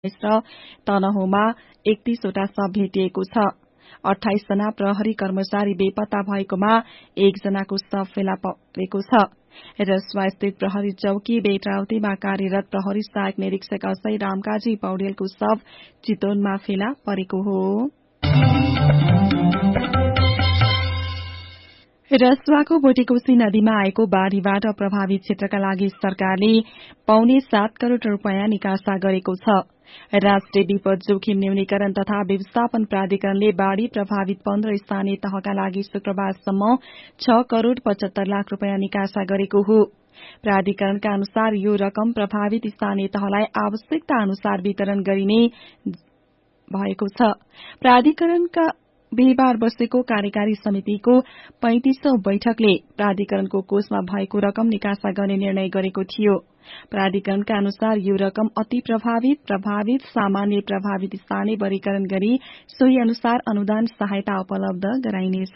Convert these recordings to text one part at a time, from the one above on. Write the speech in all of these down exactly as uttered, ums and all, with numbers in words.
र तनहुँमा एकतीस वटा शव भेटिएको छ। अठाइस जना प्रहरी कर्मचारी बेपत्ता भएकोमा एकजनाको शव फेला परेको छ। रसुवा स्थित प्रहरी चौकी बेटराउतीमा कार्यरत प्रहरी सहायक निरीक्षक असै रामकाजी पौडेलको शव चितवनमा फेला परेको हो। रसुवाको बोटेकोशी नदीमा आएको बाढ़ीबाट प्रभावित क्षेत्रका लागि सरकारले पौने सात करोड़ रूपियाँ निकासा गरेको छ। राष्ट्रिय विपद जोखिम न्यूनीकरण तथा व्यवस्थापन प्राधिकरणले बाढ़ी प्रभावित पन्ध्र स्थानीय तहका लागि शुक्रबारसम्म छ करोड़ पचहत्तर लाख रूपियाँ निकासा गरेको हो। प्राधिकरणका अनुसार यो रकम प्रभावित स्थानीय तहलाई आवश्यकता अनुसार वितरण गरिने भएको छ। प्राधिकरणका बिहिबार बसेको कार्यकारी समितिको पैंतीसौं बैठकले प्राधिकरणको कोषमा भएको रकम निकासा गर्ने निर्णय गरेको थियो। प्राधिकरणका अनुसार यो रकम अति प्रभावित, प्रभावित, सामान्य प्रभावित स्थानले वर्गीकरण गरी सोही अनुसार अनुदान सहायता उपलब्ध गराइनेछ।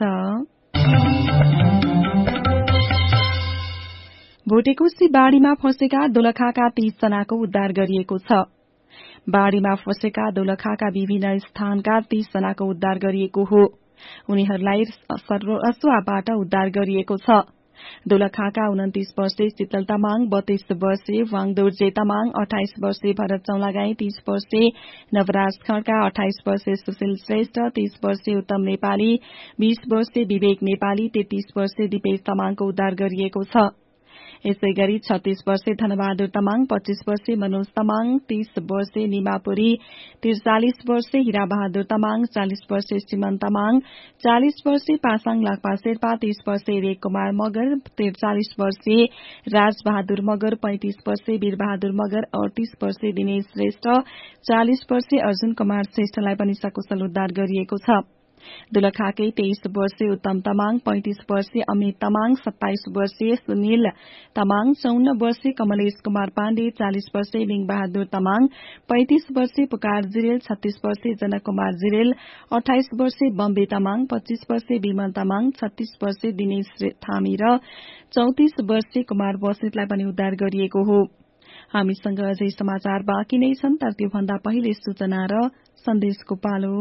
भोटेकोशी बाढ़ीमा फँसेका दोलखाका तीस जनाको उद्धार गरिएको छ। बाढ़ीमा फँसेका दोलखाका विभिन्न स्थानका तीस जनाको उद्धार गरिएको हो। उनीहरूलाई रसुवाबाट उद्धार गरिएको छ। दोलखाका उन्तीस वर्षीय शीतल तामाङ, बत्तीस वर्षीय वाङदोर्जे तामाङ, अठाइस वर्षीय भरत चौलागाई, तीस वर्षीय नवराज खड्का, अठाइस वर्षीय सुशील श्रेष्ठ, तीस वर्षीय उत्तम नेपाली, बीस वर्षीय विवेक नेपाली, तेत्तीस वर्षीय दिपेश तामाङको उद्धार गरिएको छ। यसै गरी छत्तीस वर्षीय धनबहादुर तामाङ, पच्चीस वर्षीय मनोज तामाङ, तीस वर्षीय निमापुरी, त्रिचालिस वर्षीय हिराबहादुर तामाङ, चालिस वर्षीय सिमन तामाङ, चालिस वर्षीय पासाङ लाक्पा शेर्पा, तीस वर्षीय रेख कुमार मगर, त्रिचालिस वर्षीय राजबहादुर मगर, पैंतीस वर्षीय वीरबहादुर मगर, अड़तीस वर्षीय दिनेश श्रेष्ठ, चालिस वर्षीय अर्जुन कुमार श्रेष्ठलाई पनि सकुशल उद्धार गरिएको छ। दोलखाकै तेइस वर्षीय उत्तम तामाङ, पैंतीस वर्षीय अमित तामाङ, सत्ताइस वर्षीय सुनिल तामाङ, चौन्न वर्षीय कमलेश कुमार पाण्डे, चालिस वर्षीय लिङ बहादुर तामाङ, पैंतीस वर्षीय पुकार जिरेल, छत्तीस वर्षीय जनक कुमार जिरेल, अठाइस वर्षीय बम्बे तामाङ, पच्चीस वर्षीय विमल तामाङ, छत्तीस वर्षीय दिनेश थामी र चौतिस वर्षीय कुमार बस्नेतलाई पनि उद्धार गरिएको हो। हामीसँग अझै समाचार बाँकी नै छन्, तर त्योभन्दा पहिले सूचना र सन्देशको पालो।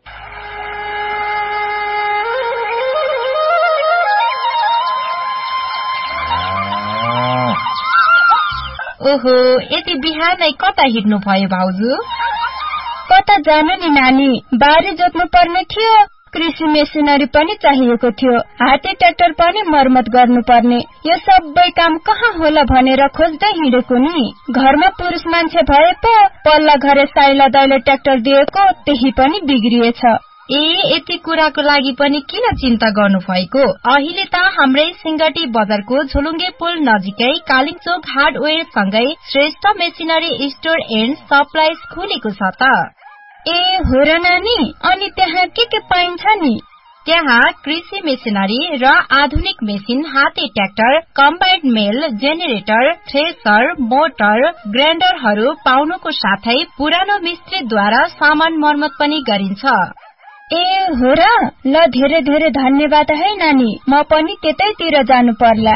ओहो, यति बिहानै कता हिँड्नु भयो भाउजू? कता जानु नि नानी, बारी जोत्नु पर्ने थियो, कृषि मेसिनरी पनि चाहिएको थियो, हाते ट्र्याक्टर पनि मर्मत गर्नु पर्ने। यो सबै काम कहाँ होला भनेर खोज्दै हिँडेको नि। घरमा पुरुष मान्छे भए पो पल्ला घरे साइला दैले ट्र्याक्टर दिएको, त्यही पनि बिग्रिएछ। ए यति कुराको लागि पनि किन चिन्ता गर्नु भएको? अहिले त हाम्रै सिंगटी बजारको झोलुङ्गे पुल नजिकै कालिङचोक हार्डवेयर सँगै Shrestha machinery store and supplies खुलेको छ त। ए हो र नानी, अनि त्यहाँ के के पाइन्छ नि? त्यहाँ कृषि मेसिनरी र आधुनिक मेसिन, हाते ट्र्याक्टर, कम्बाइन्ड मेल, जेनेरेटर, थ्रेसर, मोटर, ग्राइन्डरहरू पाउनुको साथै पुरानो मिस्त्रीद्वारा सामान मर्मत पनि गरिन्छ। ए हो र, ल धेरै धेरै धन्यवाद है नानी, म पनि त्यतैतिर जानु पर्ला।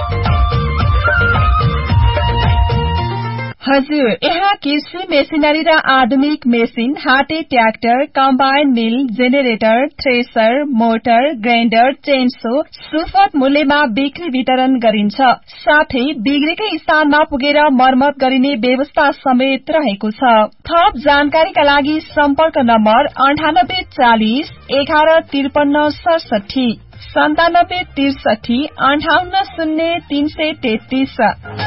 हजुर, यहाँ कृषि मेसिनरी र आधुनिक मेसिन, हाते ट्र्याक्टर, कम्बाइन मिल, generator, thresher, motor, grinder, chainsaw सुपथ मूल्यमा बिक्री वितरण गरिन्छ। साथै बिग्रेकै स्थानमा पुगेर मर्मत गरिने व्यवस्था समेत रहेको छ। थप जानकारीका लागि सम्पर्क नम्बर अन्ठानब्बे चालिस एघार त्रिपन्न सडसठी, सन्तानब्बे त्रिसठी अन्ठाउन्न शून्य तीन सय तेत्तीस।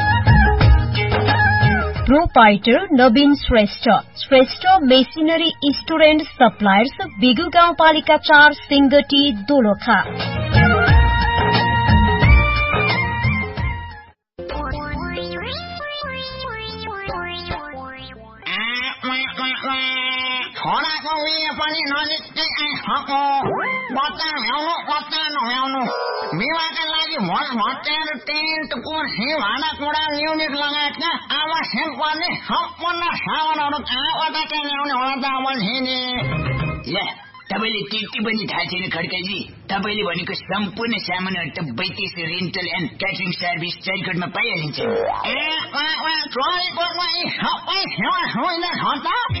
Proprietor Naveen Shrestha, Shrestha machinery store and suppliers, बिगु गाउँपालिका चार, सिंगटी, दोलखा। छोराको उयो पनि नजिकै आइसक्यो, बच्चा भ्याउनु बच्चा नभ्याउनु, विवाहका लागि भोज भट्टेर टेन्ट कुर्सी भाँडा कुडा म्युजिक लगायतका आवश्यक पर्ने सम्पूर्ण सामानहरू कहाँबाट चाहिँ ल्याउने होला त अब झिनी? तपाईँले त्यति पनि थाहा छैन खड्काजी? तपाईँले भनेको सम्पूर्ण सामानहरू त बैतेस रेन्टल एन्ड क्याटरिङ सर्भिस चैरकोटमा पाइहालिन्छ।